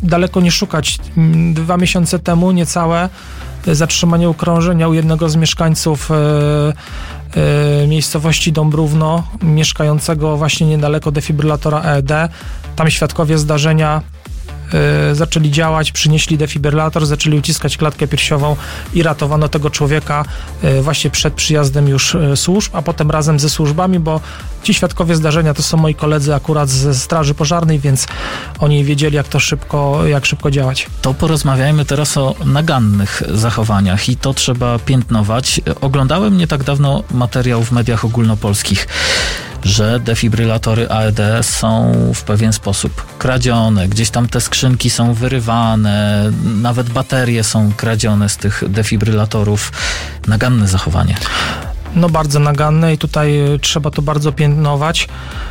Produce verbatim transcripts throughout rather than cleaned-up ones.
daleko nie szukać. Dwa miesiące temu, niecałe, zatrzymanie ukrążenia u jednego z mieszkańców y, y, miejscowości Dąbrówno, mieszkającego właśnie niedaleko defibrylatora E E D. Tam świadkowie zdarzenia y, zaczęli działać, przynieśli defibrylator, zaczęli uciskać klatkę piersiową i ratowano tego człowieka y, właśnie przed przyjazdem już y, służb, a potem razem ze służbami, bo ci świadkowie zdarzenia to są moi koledzy akurat ze Straży Pożarnej, więc oni wiedzieli, jak to szybko, jak szybko działać. To porozmawiajmy teraz o nagannych zachowaniach i to trzeba piętnować. Oglądałem nie tak dawno materiał w mediach ogólnopolskich, że defibrylatory A E D są w pewien sposób kradzione. Gdzieś tam te skrzynki są wyrywane, nawet baterie są kradzione z tych defibrylatorów. Naganne zachowanie. No bardzo naganne i tutaj trzeba to bardzo piętnować.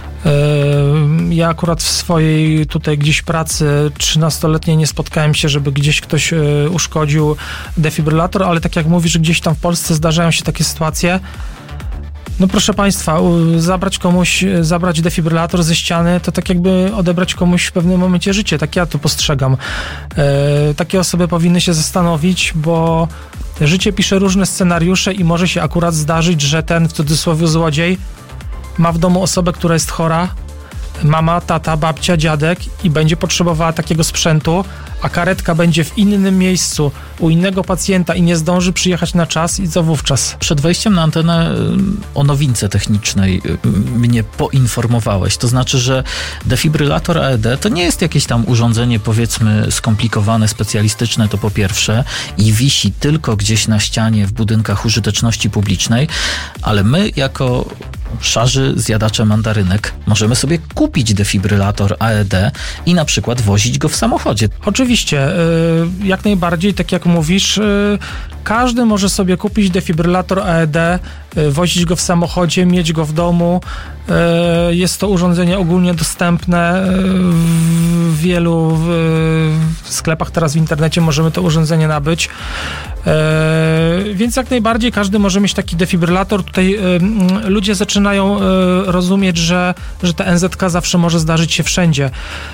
Ja akurat w swojej tutaj gdzieś pracy trzynastoletniej nie spotkałem się, żeby gdzieś ktoś uszkodził defibrylator, ale tak jak mówisz, gdzieś tam w Polsce zdarzają się takie sytuacje. No proszę Państwa, zabrać komuś, zabrać defibrylator ze ściany, to tak jakby odebrać komuś w pewnym momencie życie. Tak ja to postrzegam. E, takie osoby powinny się zastanowić, bo życie pisze różne scenariusze i może się akurat zdarzyć, że ten, w cudzysłowie, złodziej ma w domu osobę, która jest chora, mama, tata, babcia, dziadek i będzie potrzebowała takiego sprzętu, a karetka będzie w innym miejscu u innego pacjenta i nie zdąży przyjechać na czas i co wówczas? Przed wejściem na antenę o nowince technicznej mnie poinformowałeś. To znaczy, że defibrylator A E D to nie jest jakieś tam urządzenie, powiedzmy, skomplikowane, specjalistyczne, to po pierwsze, i wisi tylko gdzieś na ścianie w budynkach użyteczności publicznej, ale my jako szarzy zjadacze mandarynek możemy sobie kupić defibrylator A E D i na przykład wozić go w samochodzie. Oczywiście, jak najbardziej, tak jak mówisz, każdy może sobie kupić defibrylator A E D, wozić go w samochodzie, mieć go w domu. Jest to urządzenie ogólnie dostępne w wielu sklepach, teraz w internecie możemy to urządzenie nabyć. Więc jak najbardziej każdy może mieć taki defibrylator. Tutaj ludzie zaczynają rozumieć, że, że ta N Z K zawsze może zdarzyć się wszędzie.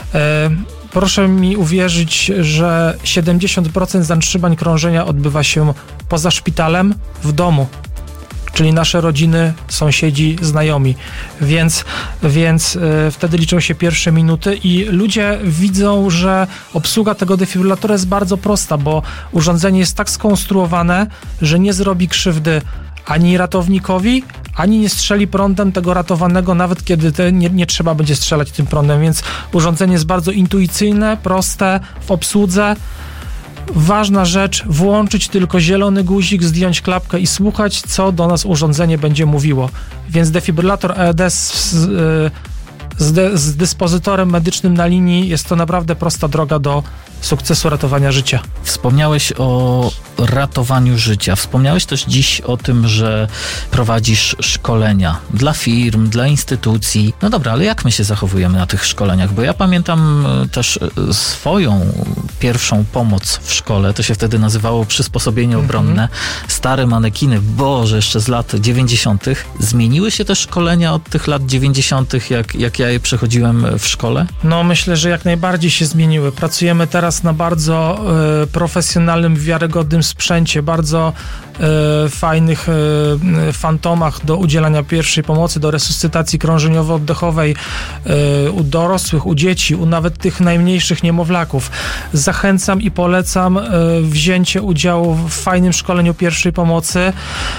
Proszę mi uwierzyć, że siedemdziesiąt procent zatrzymań krążenia odbywa się poza szpitalem, w domu. Czyli nasze rodziny, sąsiedzi, znajomi. Więc, więc y, wtedy liczą się pierwsze minuty i ludzie widzą, że obsługa tego defibrylatora jest bardzo prosta, bo urządzenie jest tak skonstruowane, że nie zrobi krzywdy ani ratownikowi, ani nie strzeli prądem tego ratowanego, nawet kiedy te nie, nie trzeba będzie strzelać tym prądem. Więc urządzenie jest bardzo intuicyjne, proste w obsłudze. Ważna rzecz, włączyć tylko zielony guzik, zdjąć klapkę i słuchać, co do nas urządzenie będzie mówiło. Więc defibrylator A E D z, z, z, z dyspozytorem medycznym na linii jest to naprawdę prosta droga do sukcesu ratowania życia. Wspomniałeś o ratowaniu życia. Wspomniałeś też dziś o tym, że prowadzisz szkolenia dla firm, dla instytucji. No dobra, ale jak my się zachowujemy na tych szkoleniach? Bo ja pamiętam też swoją pierwszą pomoc w szkole. To się wtedy nazywało przysposobienie obronne. Mm-hmm. Stare manekiny, Boże, jeszcze z lat dziewięćdziesiątych. Zmieniły się te szkolenia od tych lat dziewięćdziesiątych, jak, jak ja je przechodziłem w szkole? No myślę, że jak najbardziej się zmieniły. Pracujemy teraz na bardzo y, profesjonalnym, wiarygodnym sprzęcie, bardzo y, fajnych y, fantomach do udzielania pierwszej pomocy, do resuscytacji krążeniowo-oddechowej y, u dorosłych, u dzieci, u nawet tych najmniejszych niemowlaków. Zachęcam i polecam y, wzięcie udziału w fajnym szkoleniu pierwszej pomocy,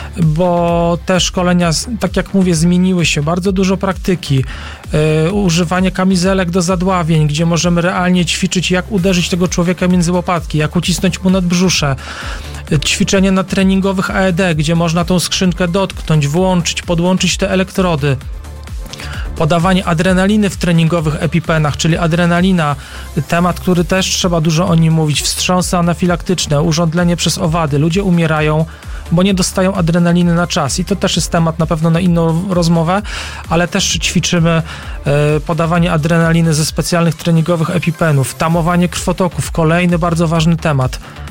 bo te szkolenia, tak jak mówię, zmieniły się. Bardzo dużo praktyki, y, używanie kamizelek do zadławień, gdzie możemy realnie ćwiczyć, jak uderzyć tego człowieka między łopatki, jak ucisnąć mu nadbrzusze. Ćwiczenie na treningowych A E D, gdzie można tą skrzynkę dotknąć, włączyć, podłączyć te elektrody. Podawanie adrenaliny w treningowych epipenach, czyli adrenalina, temat, który też trzeba dużo o nim mówić, wstrząsy anafilaktyczne, urządlenie przez owady. Ludzie umierają, bo nie dostają adrenaliny na czas i to też jest temat na pewno na inną rozmowę, ale też ćwiczymy e, podawanie adrenaliny ze specjalnych treningowych epipenów, tamowanie krwotoków, kolejny bardzo ważny temat.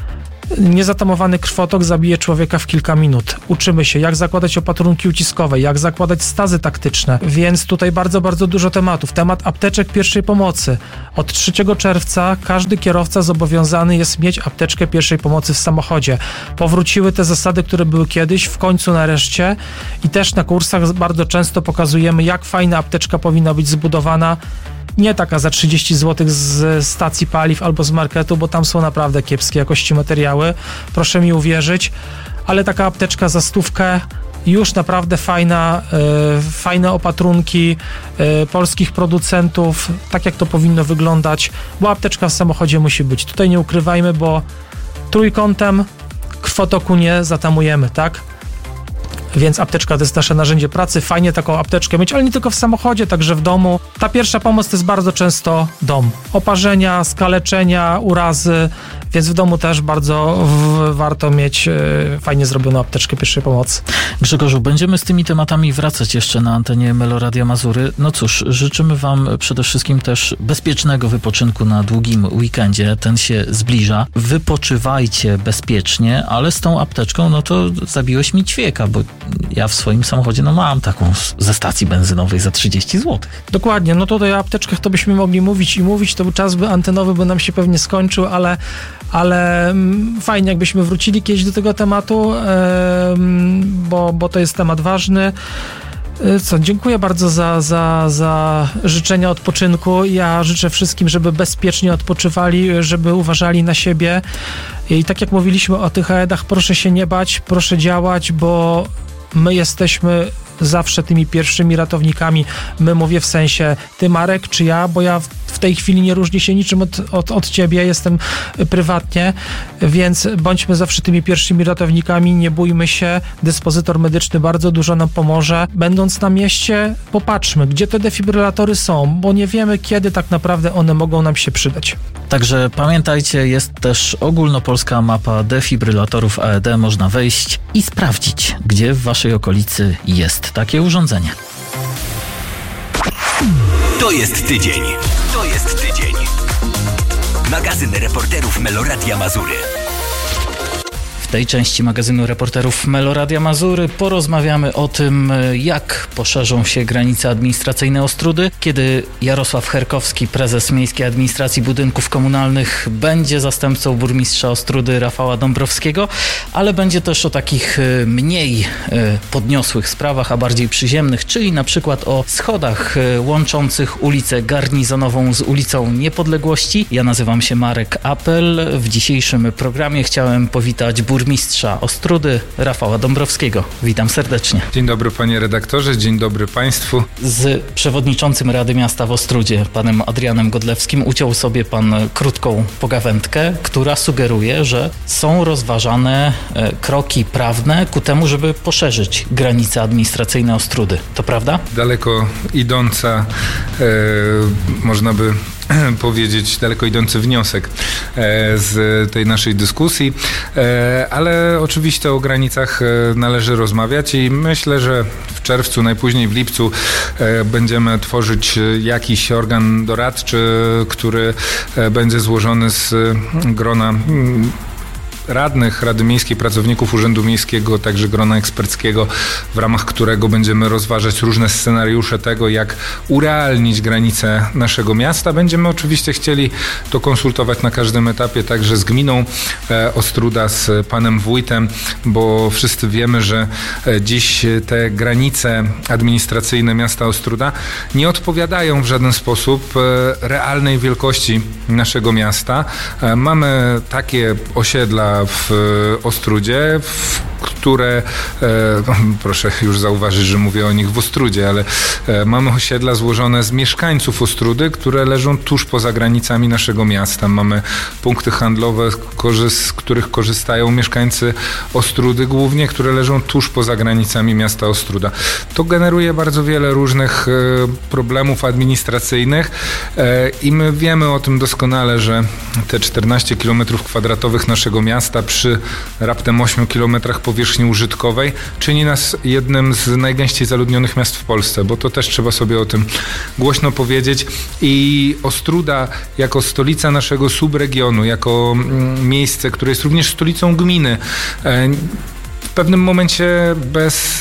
Niezatamowany krwotok zabije człowieka w kilka minut. Uczymy się, jak zakładać opatrunki uciskowe, jak zakładać stazy taktyczne, więc tutaj bardzo, bardzo dużo tematów. Temat apteczek pierwszej pomocy. Od trzeciego czerwca każdy kierowca zobowiązany jest mieć apteczkę pierwszej pomocy w samochodzie. Powróciły te zasady, które były kiedyś, w końcu nareszcie i też na kursach bardzo często pokazujemy, jak fajna apteczka powinna być zbudowana. Nie taka za trzydzieści złotych z stacji paliw albo z marketu, bo tam są naprawdę kiepskie jakości materiały, proszę mi uwierzyć, ale taka apteczka za stówkę, już naprawdę fajna, y, fajne opatrunki y, polskich producentów, tak jak to powinno wyglądać, bo apteczka w samochodzie musi być. Tutaj nie ukrywajmy, bo trójkątem krwotoku nie zatamujemy, tak? Więc apteczka to jest nasze narzędzie pracy. Fajnie taką apteczkę mieć, ale nie tylko w samochodzie, także w domu. Ta pierwsza pomoc to jest bardzo często dom. Oparzenia, skaleczenia, urazy, więc w domu też bardzo w, warto mieć e, fajnie zrobioną apteczkę pierwszej pomocy. Grzegorzu, będziemy z tymi tematami wracać jeszcze na antenie Meloradia Mazury. No cóż, życzymy wam przede wszystkim też bezpiecznego wypoczynku na długim weekendzie. Ten się zbliża. Wypoczywajcie bezpiecznie, ale z tą apteczką, no to zabiłeś mi ćwieka, bo ja w swoim samochodzie no mam taką ze stacji benzynowej za trzydzieści złotych. Dokładnie, no tutaj o apteczkach to byśmy mogli mówić i mówić, to czas by antenowy by nam się pewnie skończył, ale, ale fajnie jakbyśmy wrócili kiedyś do tego tematu, bo, bo to jest temat ważny. Co, dziękuję bardzo za, za, za życzenia odpoczynku. Ja życzę wszystkim, żeby bezpiecznie odpoczywali, żeby uważali na siebie. I tak jak mówiliśmy o tych aedach, proszę się nie bać, proszę działać, bo my jesteśmy zawsze tymi pierwszymi ratownikami. My mówię w sensie ty, Marek, czy ja, bo ja w tej chwili nie różnię się niczym od, od, od ciebie, jestem prywatnie, więc bądźmy zawsze tymi pierwszymi ratownikami, nie bójmy się, dyspozytor medyczny bardzo dużo nam pomoże. Będąc na mieście, popatrzmy, gdzie te defibrylatory są, bo nie wiemy, kiedy tak naprawdę one mogą nam się przydać. Także pamiętajcie, jest też ogólnopolska mapa defibrylatorów A E D. Można wejść i sprawdzić, gdzie w waszej okolicy jest takie urządzenie. To jest tydzień. To jest tydzień. Magazyn reporterów Meloradia Mazury. W tej części magazynu reporterów Meloradia Mazury porozmawiamy o tym, jak poszerzą się granice administracyjne Ostródy, kiedy Jarosław Herkowski, prezes Miejskiej Administracji Budynków Komunalnych, będzie zastępcą burmistrza Ostródy Rafała Dąbrowskiego, ale będzie też o takich mniej podniosłych sprawach, a bardziej przyziemnych, czyli na przykład o schodach łączących ulicę Garnizonową z ulicą Niepodległości. Ja nazywam się Marek Apel. W dzisiejszym programie chciałem powitać burmistrza Ostródy Rafała Dąbrowskiego. Witam serdecznie. Dzień dobry panie redaktorze, dzień dobry państwu. Z przewodniczącym Rady Miasta w Ostródzie, panem Adrianem Godlewskim, uciął sobie pan krótką pogawędkę, która sugeruje, że są rozważane e, kroki prawne ku temu, żeby poszerzyć granice administracyjne Ostródy. To prawda? Daleko idąca, e, można by powiedzieć, daleko idący wniosek z tej naszej dyskusji, ale oczywiście o granicach należy rozmawiać i myślę, że w czerwcu, najpóźniej w lipcu będziemy tworzyć jakiś organ doradczy, który będzie złożony z grona radnych Rady Miejskiej, pracowników Urzędu Miejskiego, także grona eksperckiego, w ramach którego będziemy rozważać różne scenariusze tego, jak urealnić granice naszego miasta. Będziemy oczywiście chcieli to konsultować na każdym etapie, także z gminą Ostróda, z panem wójtem, bo wszyscy wiemy, że dziś te granice administracyjne miasta Ostróda nie odpowiadają w żaden sposób realnej wielkości naszego miasta. Mamy takie osiedla w Ostródzie, w które, e, proszę już zauważyć, że mówię o nich w Ostródzie, ale e, mamy osiedla złożone z mieszkańców Ostródy, które leżą tuż poza granicami naszego miasta. Mamy punkty handlowe, z których korzystają mieszkańcy Ostródy głównie, które leżą tuż poza granicami miasta Ostróda. To generuje bardzo wiele różnych e, problemów administracyjnych e, i my wiemy o tym doskonale, że te czternaście kilometrów kwadratowych naszego miasta miasta przy raptem ośmiu kilometrach powierzchni użytkowej czyni nas jednym z najgęściej zaludnionych miast w Polsce, bo to też trzeba sobie o tym głośno powiedzieć. I Ostróda jako stolica naszego subregionu, jako miejsce, które jest również stolicą gminy, w pewnym momencie bez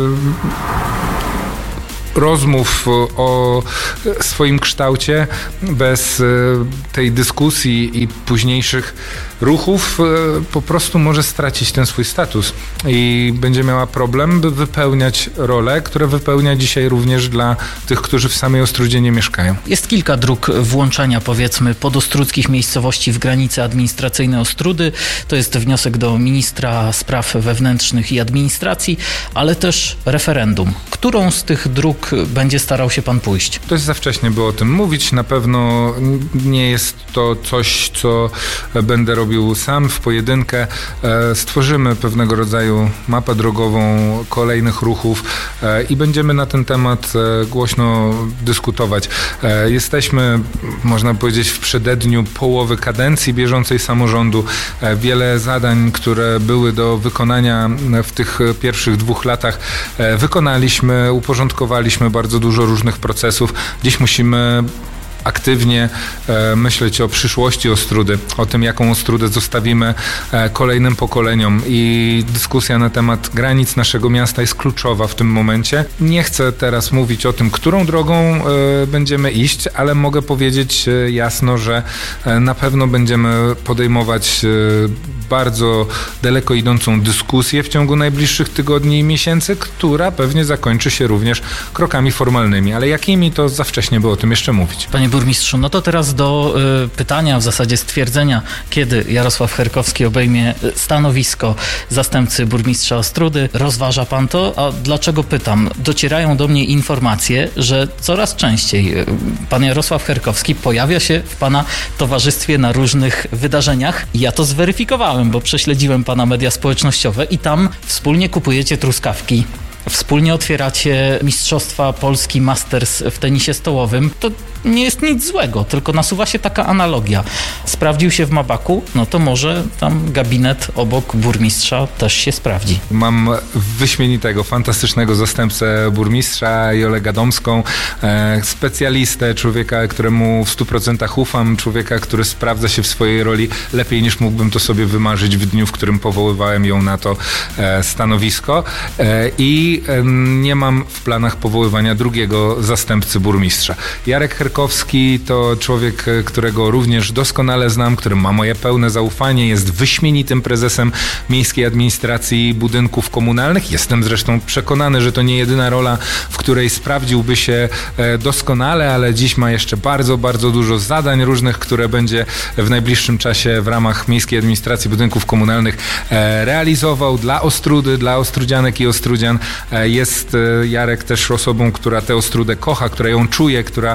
rozmów o swoim kształcie, bez tej dyskusji i późniejszych ruchów po prostu może stracić ten swój status i będzie miała problem, by wypełniać rolę, które wypełnia dzisiaj również dla tych, którzy w samej Ostródzie nie mieszkają. Jest kilka dróg włączania, powiedzmy, podostrudzkich miejscowości w granice administracyjne Ostródy. To jest wniosek do ministra spraw wewnętrznych i administracji, ale też referendum. Którą z tych dróg będzie starał się pan pójść? To jest za wcześnie, by o tym mówić. Na pewno nie jest to coś, co będę robił sam w pojedynkę. Stworzymy pewnego rodzaju mapę drogową kolejnych ruchów i będziemy na ten temat głośno dyskutować. Jesteśmy, można powiedzieć, w przededniu połowy kadencji bieżącej samorządu. Wiele zadań, które były do wykonania w tych pierwszych dwóch latach, wykonaliśmy, uporządkowaliśmy bardzo dużo różnych procesów. Dziś musimy aktywnie e, myśleć o przyszłości Ostródy, o tym, jaką Ostródę zostawimy e, kolejnym pokoleniom i dyskusja na temat granic naszego miasta jest kluczowa w tym momencie. Nie chcę teraz mówić o tym, którą drogą e, będziemy iść, ale mogę powiedzieć e, jasno, że e, na pewno będziemy podejmować e, bardzo daleko idącą dyskusję w ciągu najbliższych tygodni i miesięcy, która pewnie zakończy się również krokami formalnymi, ale jakimi, to za wcześnie, by o tym jeszcze mówić. Panie burmistrzu, no to teraz do y, pytania, w zasadzie stwierdzenia, kiedy Jarosław Herkowski obejmie stanowisko zastępcy burmistrza Ostródy. Rozważa pan to? A dlaczego pytam? Docierają do mnie informacje, że coraz częściej y, pan Jarosław Herkowski pojawia się w pana towarzystwie na różnych wydarzeniach. Ja to zweryfikowałem, bo prześledziłem pana media społecznościowe i tam wspólnie kupujecie truskawki. Wspólnie otwieracie Mistrzostwa Polski Masters w tenisie stołowym. To nie jest nic złego, tylko nasuwa się taka analogia. Sprawdził się w Mabaku, no to może tam gabinet obok burmistrza też się sprawdzi. Mam wyśmienitego, fantastycznego zastępcę burmistrza, Jolę Gadomską, e, specjalistę, człowieka, któremu w stu procentach ufam, człowieka, który sprawdza się w swojej roli lepiej niż mógłbym to sobie wymarzyć w dniu, w którym powoływałem ją na to e, stanowisko e, i e, nie mam w planach powoływania drugiego zastępcy burmistrza. Jarek Herkowski to człowiek, którego również doskonale znam, który ma moje pełne zaufanie, jest wyśmienitym prezesem Miejskiej Administracji Budynków Komunalnych. Jestem zresztą przekonany, że to nie jedyna rola, w której sprawdziłby się doskonale, ale dziś ma jeszcze bardzo, bardzo dużo zadań różnych, które będzie w najbliższym czasie w ramach Miejskiej Administracji Budynków Komunalnych realizował dla Ostródy, dla ostródzianek i ostródzian. Jest Jarek też osobą, która tę Ostródę kocha, która ją czuje, która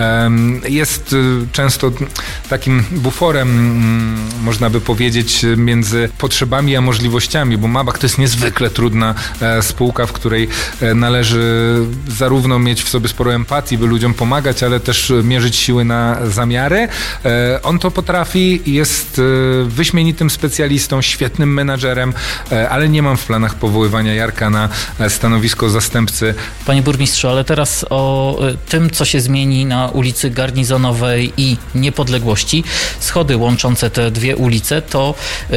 jest często takim buforem, można by powiedzieć, między potrzebami a możliwościami, bo Mabak to jest niezwykle trudna spółka, w której należy zarówno mieć w sobie sporo empatii, by ludziom pomagać, ale też mierzyć siły na zamiary. On to potrafi, jest wyśmienitym specjalistą, świetnym menadżerem, ale nie mam w planach powoływania Jarka na stanowisko zastępcy. Panie burmistrzu, ale teraz o tym, co się zmieni na ulicy Garnizonowej i Niepodległości. Schody łączące te dwie ulice to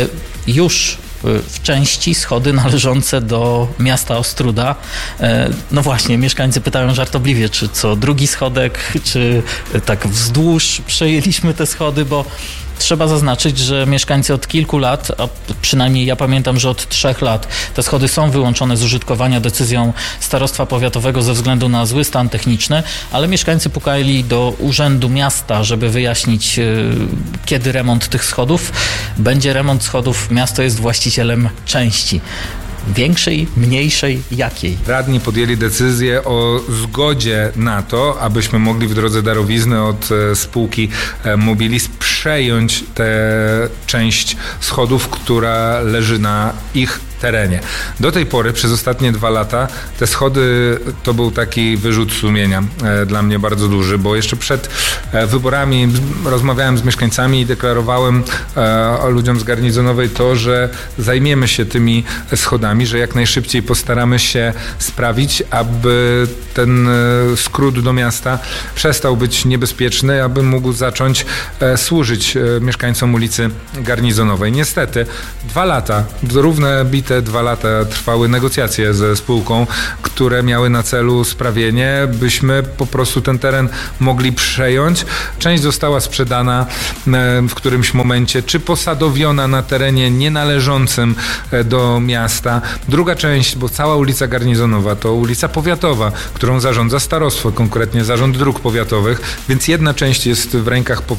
już w części schody należące do miasta Ostróda. No właśnie, mieszkańcy pytają żartobliwie, czy co drugi schodek, czy tak wzdłuż przejęliśmy te schody, bo trzeba zaznaczyć, że mieszkańcy od kilku lat, a przynajmniej ja pamiętam, że od trzech lat, te schody są wyłączone z użytkowania decyzją starostwa powiatowego ze względu na zły stan techniczny, ale mieszkańcy pukali do urzędu miasta, żeby wyjaśnić, kiedy remont tych schodów. Będzie remont schodów, miasto jest właścicielem części. Większej, mniejszej, jakiej? Radni podjęli decyzję o zgodzie na to, abyśmy mogli w drodze darowizny od spółki Mobilis przejąć tę część schodów, która leży na ich terenie. Do tej pory, przez ostatnie dwa lata, te schody to był taki wyrzut sumienia e, dla mnie bardzo duży, bo jeszcze przed e, wyborami rozmawiałem z mieszkańcami i deklarowałem e, ludziom z Garnizonowej to, że zajmiemy się tymi schodami, że jak najszybciej postaramy się sprawić, aby ten e, skrót do miasta przestał być niebezpieczny, aby mógł zacząć e, służyć e, mieszkańcom ulicy Garnizonowej. Niestety, dwa lata, równe bite dwa lata trwały negocjacje ze spółką, które miały na celu sprawienie, byśmy po prostu ten teren mogli przejąć. Część została sprzedana w którymś momencie, czy posadowiona na terenie nienależącym do miasta. Druga część, bo cała ulica Garnizonowa to ulica powiatowa, którą zarządza starostwo, konkretnie Zarząd Dróg Powiatowych, więc jedna część jest w rękach powiatu,